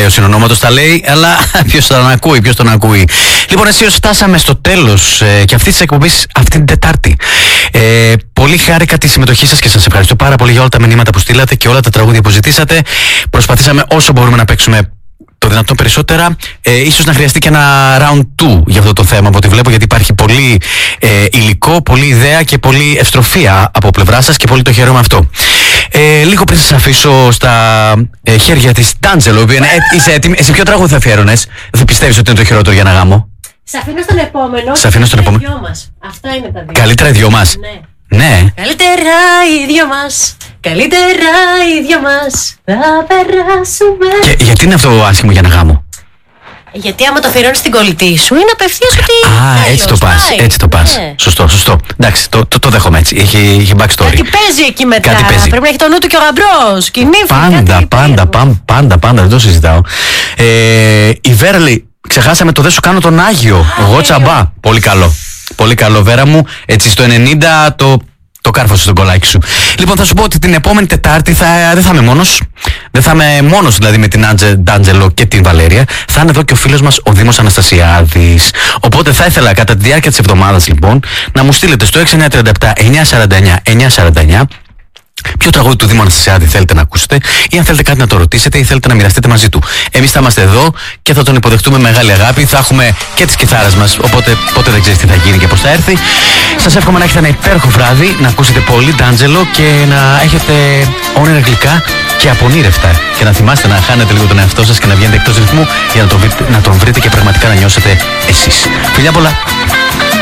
ωραίο συνονόματος τα λέει, αλλά ποιος τον ακούει. Λοιπόν, εσύ φτάσαμε στο τέλος και αυτής της εκπομπής αυτήν την Τετάρτη. Πολύ χάρηκα τη συμμετοχή σας και σας ευχαριστώ πάρα πολύ για όλα τα μηνύματα που στείλατε και όλα τα τραγούδια που ζητήσατε. Προσπαθήσαμε όσο μπορούμε να παίξουμε το δυνατόν περισσότερα. Ίσως να χρειαστεί και ένα round 2 για αυτό το θέμα, από ό,τι βλέπω, γιατί υπάρχει πολύ υλικό, πολύ ιδέα και πολύ ευστροφία από πλευρά σας και πολύ το χαίρομαι αυτό. Λίγο πριν σας αφήσω στα χέρια της Ντάντζελο, είσαι έτοιμη. Εσύ ποιο τραγούδι θα αφιέρωνες? Δεν πιστεύεις ότι είναι το χειρότερο για ένα γάμο? Σε αφήνω στον επόμενο. Σε αφήνω στον επόμενο. Αυτά είναι τα δύο. Καλύτερα οι δυο μας. Ναι. Καλύτερα οι δυο μας. Καλύτερα οι δυο μας. Θα περάσουμε. Και γιατί είναι αυτό άσχημο για ένα γάμο? Γιατί άμα το αφιερώνεις στην κολλητή σου είναι απευθείας ότι. Έτσι το πας. Ναι. Σωστό. Εντάξει, το δέχομαι έτσι. Έχει backstory. Κάτι παίζει εκεί μετά. Πρέπει να έχει το νου του και ο γαμπρός. Πάντα, δεν το συζητάω. Η Βέρλη, ξεχάσαμε το δεν σου κάνω τον Άγιο. Εγώ τσαμπά. Πολύ καλό, Βέρα μου. Έτσι στο 90 το κάρφωσε στον κολλάκι σου. Λοιπόν, θα σου πω ότι την επόμενη Τετάρτη δεν θα είμαι μόνος. Δεν θα είμαι μόνος δηλαδή με την Ντάντζελο και την Βαλέρια. Θα είναι εδώ και ο φίλος μας ο Δήμος Αναστασιάδης. Οπότε θα ήθελα κατά τη διάρκεια της εβδομάδας λοιπόν να μου στείλετε στο 6937 949 ποιο τραγούδι του Δήμου Αναστασιάδη θέλετε να ακούσετε, ή αν θέλετε κάτι να το ρωτήσετε ή θέλετε να μοιραστείτε μαζί του. Εμείς θα είμαστε εδώ και θα τον υποδεχτούμε μεγάλη αγάπη. Θα έχουμε και τις κιθάρες μας, οπότε ποτέ δεν ξέρεις τι θα γίνει και πώς θα έρθει. Σας εύχομαι να έχετε ένα υπέροχο βράδυ, να ακούσετε πολύ Ντάντζελο και να έχετε όνειρα γλυκά και απονήρευτα. Και να θυμάστε να χάνετε λίγο τον εαυτό σας και να βγαίνετε εκτός ρυθμού για να τον βρείτε και πραγματικά να νιώσετε εσείς. Φιλιά πολλά!